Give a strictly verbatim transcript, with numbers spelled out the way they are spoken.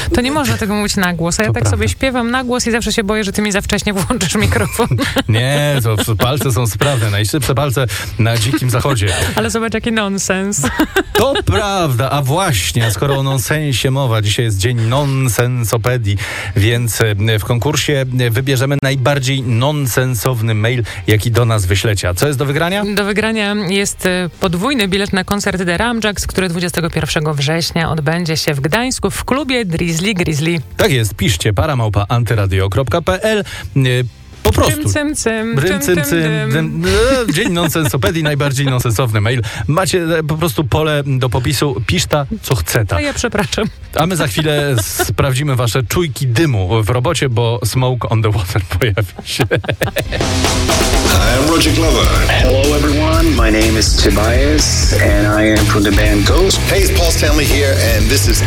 To nie można tego mówić na głos, a ja To tak prawda. sobie śpiewam na głos i zawsze się boję, że ty mi za wcześnie włączysz mikrofon. Nie, to palce są sprawne. Najszybsze palce na dzikim zachodzie. Ale zobacz, jaki nonsens. To prawda, a właśnie, a skoro o nonsensie mowa, dzisiaj jest dzień nonsensopedii, więc w konkursie wybierzemy najbardziej nonsensowny mail, jaki do nas wyślecie. A co jest do wygrania? Do wygrania jest y, podwójny bilet na koncert The Ramjacks, który dwudziestego pierwszego września odbędzie się w Gdańsku w klubie Drizzly Grizzly. Tak jest, piszcie paramałpa antyradio kropka pe el. Po prostu. Cym, cym, cym, Rym, cym, cym, cym, cym, dym. dym. E, Dzień nonsensopedii, najbardziej nonsensowny mail. Macie e, po prostu pole do popisu, pisz ta, co chce ta. A ja przepraszam. A my za chwilę sprawdzimy wasze czujki dymu w robocie, bo Smoke on the Water pojawi się. Hi, I'm Roger Glover. Hello, everyone. My name is Tobias, and I am from the band Ghost. Hey, it's Paul Stanley here, and this is